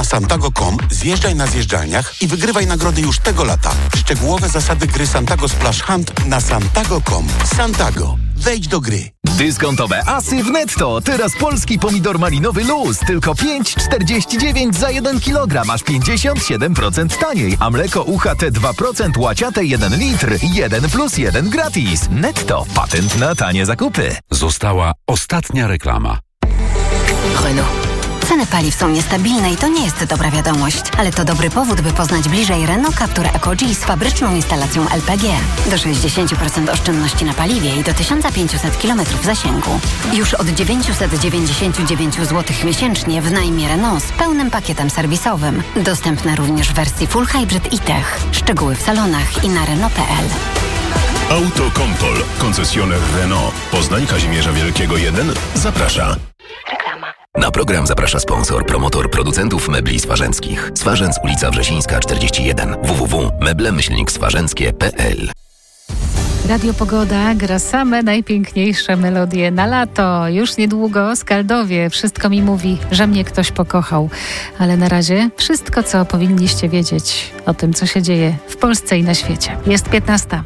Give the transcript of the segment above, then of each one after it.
santago.com, zjeżdżaj na zjeżdżalniach i wygrywaj nagrody już tego lata. Szczegółowe zasady gry Santago Splash Hunt na santago.com. Santago. Wejdź do gry. Dyskontowe asy w Netto. Teraz polski pomidor malinowy luz. Tylko 5,49 za 1 kg. Aż 57% taniej. A mleko UHT 2% łaciate 1 litr. 1+1 gratis. Netto. Patent na tanie zakupy. Została ostatnia reklama. Renault. Ceny paliw są niestabilne i to nie jest dobra wiadomość, ale to dobry powód, by poznać bliżej Renault Captur Eco-G z fabryczną instalacją LPG. Do 60% oszczędności na paliwie i do 1500 km zasięgu. Już od 999 zł miesięcznie w najmie Renault z pełnym pakietem serwisowym. Dostępne również w wersji Full Hybrid i Tech. Szczegóły w salonach i na Renault.pl. Autokompol, koncesjoner Renault. Poznań Kazimierza Wielkiego 1 zaprasza. Reklama. Na program zaprasza sponsor, promotor producentów mebli swarzęckich. Swarzędz, ulica Wrzesińska 41. www.meble-swarzęckie.pl. Radio Pogoda gra same najpiękniejsze melodie na lato. Już niedługo Skaldowie. Wszystko mi mówi, że mnie ktoś pokochał. Ale na razie wszystko, co powinniście wiedzieć o tym, co się dzieje w Polsce i na świecie. Jest 15.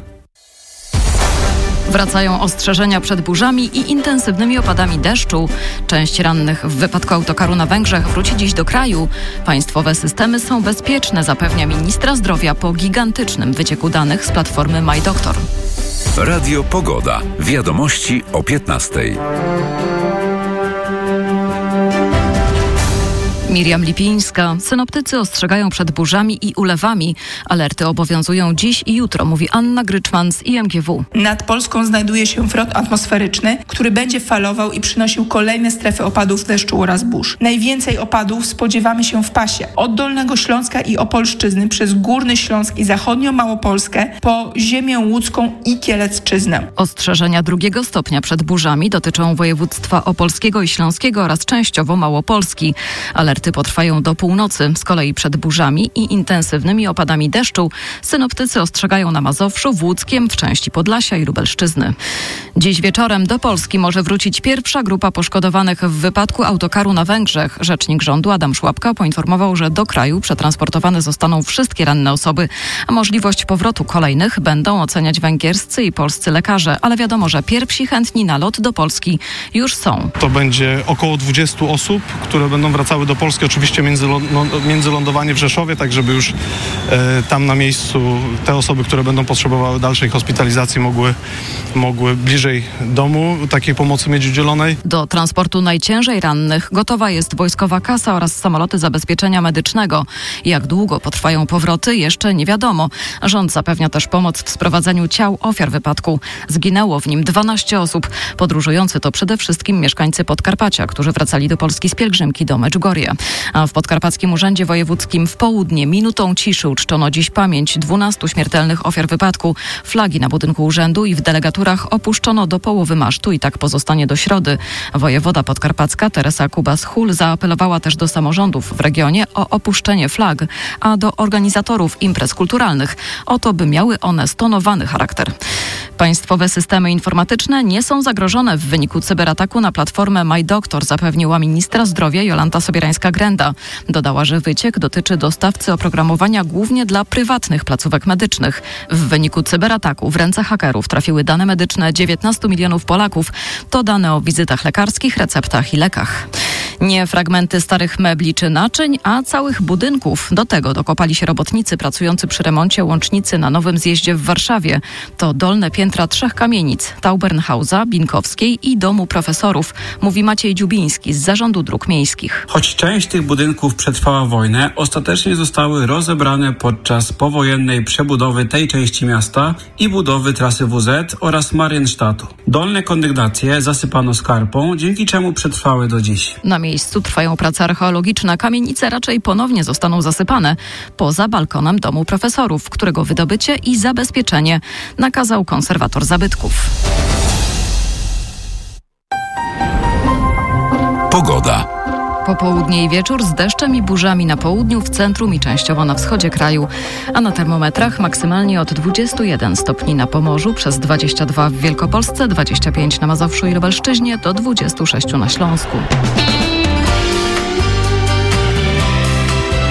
Wracają ostrzeżenia przed burzami i intensywnymi opadami deszczu. Część rannych w wypadku autokaru na Węgrzech wróci dziś do kraju. Państwowe systemy są bezpieczne, zapewnia ministra zdrowia po gigantycznym wycieku danych z platformy MyDoktor. Radio Pogoda. Wiadomości o 15:00. Miriam Lipińska. Synoptycy ostrzegają przed burzami i ulewami. Alerty obowiązują dziś i jutro, mówi Anna Gryczman z IMGW. Nad Polską znajduje się front atmosferyczny, który będzie falował i przynosił kolejne strefy opadów deszczu oraz burz. Najwięcej opadów spodziewamy się w pasie od Dolnego Śląska i Opolszczyzny przez Górny Śląsk i Zachodnią Małopolskę po ziemię łódzką i Kielecczyznę. Ostrzeżenia 2 stopnia przed burzami dotyczą województwa opolskiego i śląskiego oraz częściowo Małopolski. Alerty potrwają do północy. Z kolei przed burzami i intensywnymi opadami deszczu synoptycy ostrzegają na Mazowszu, w Łódzkiem, w części Podlasia i Lubelszczyzny. Dziś wieczorem do Polski może wrócić pierwsza grupa poszkodowanych w wypadku autokaru na Węgrzech. Rzecznik rządu Adam Szłapka poinformował, że do kraju przetransportowane zostaną wszystkie ranne osoby, a możliwość powrotu kolejnych będą oceniać węgierscy i polscy lekarze, ale wiadomo, że pierwsi chętni na lot do Polski już są. To będzie około 20 osób, które będą wracały do Polski, oczywiście międzylądowanie w Rzeszowie, tak żeby już tam na miejscu te osoby, które będą potrzebowały dalszej hospitalizacji mogły bliżej domu takiej pomocy mieć udzielonej. Do transportu najciężej rannych gotowa jest wojskowa kasa oraz samoloty zabezpieczenia medycznego. Jak długo potrwają powroty, jeszcze nie wiadomo. Rząd zapewnia też pomoc w sprowadzeniu ciał ofiar wypadku. Zginęło w nim 12 osób. Podróżujący to przede wszystkim mieszkańcy Podkarpacia, którzy wracali do Polski z pielgrzymki do Medjugorje. A w Podkarpackim Urzędzie Wojewódzkim w południe minutą ciszy uczczono dziś pamięć 12 śmiertelnych ofiar wypadku. Flagi na budynku urzędu i w delegaturach opuszczono do połowy masztu i tak pozostanie do środy. Wojewoda podkarpacka Teresa Kubas-Hul zaapelowała też do samorządów w regionie o opuszczenie flag, a do organizatorów imprez kulturalnych o to, by miały one stonowany charakter. Państwowe systemy informatyczne nie są zagrożone w wyniku cyberataku na platformę MyDoktor, zapewniła ministra zdrowia Jolanta Sobierańska-Grenda. Dodała, że wyciek dotyczy dostawcy oprogramowania głównie dla prywatnych placówek medycznych. W wyniku cyberataku w ręce hakerów trafiły dane medyczne 19 milionów Polaków. To dane o wizytach lekarskich, receptach i lekach. Nie fragmenty starych mebli czy naczyń, a całych budynków. Do tego dokopali się robotnicy pracujący przy remoncie łącznicy na Nowym Zjeździe w Warszawie. To dolne piętra 3 kamienic: Taubernhausa, Binkowskiej i Domu Profesorów, mówi Maciej Dziubiński z Zarządu Dróg Miejskich. Choć część tych budynków przetrwała wojnę, ostatecznie zostały rozebrane podczas powojennej przebudowy tej części miasta i budowy trasy WZ oraz Marienstadtu. Dolne kondygnacje zasypano skarpą, dzięki czemu przetrwały do dziś. Na miejscu trwają prace archeologiczne. Kamienice raczej ponownie zostaną zasypane. Poza balkonem Domu Profesorów, którego wydobycie i zabezpieczenie nakazał konserwator zabytków. Pogoda. Popołudnie i wieczór z deszczem i burzami na południu, w centrum i częściowo na wschodzie kraju. A na termometrach maksymalnie od 21 stopni na Pomorzu, przez 22 w Wielkopolsce, 25 na Mazowszu i Lubelszczyźnie, do 26 na Śląsku.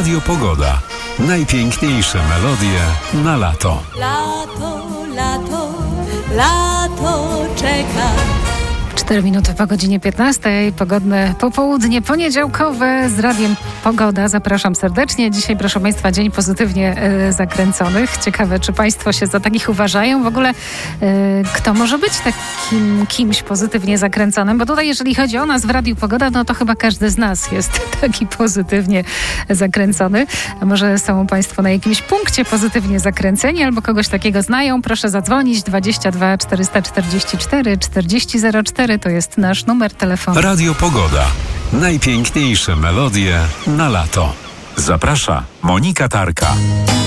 Radio Pogoda. Najpiękniejsze melodie na lato. Lato, lato, lato czeka. 4 minuty po godzinie 15. Pogodne popołudnie poniedziałkowe z Radiem Pogoda. Zapraszam serdecznie. Dzisiaj, proszę Państwa, dzień pozytywnie zakręconych. Ciekawe, czy Państwo się za takich uważają? W ogóle kto może być takim kimś pozytywnie zakręconym? Bo tutaj, jeżeli chodzi o nas w Radiu Pogoda, no to chyba każdy z nas jest taki pozytywnie zakręcony. A może są Państwo na jakimś punkcie pozytywnie zakręceni albo kogoś takiego znają? Proszę zadzwonić 22 444 4004. To jest nasz numer telefonu. Radio Pogoda. Najpiękniejsze melodie na lato. Zaprasza Monika Tarka.